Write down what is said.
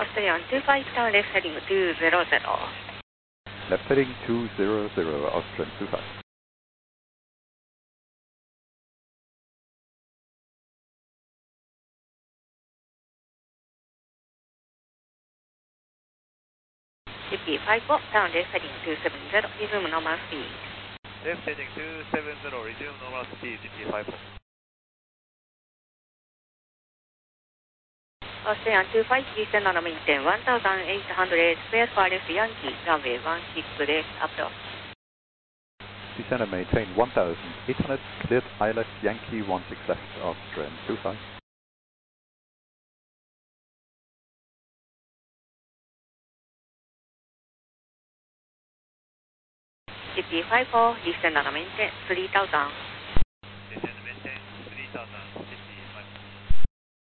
Australian 25 turn left heading 200. Left heading 200, Austrian 25. CP54, turn left heading 270, resume normal speed. Left heading 270, resume normal speed, GP54. Australian 25, descend on maintain 1800, square for left Yankee, runway 16 left, approach. Descend and maintain 1800, cleared ILS Yankee 16 left, Austrian 25. CP54, descend on maintain 3000.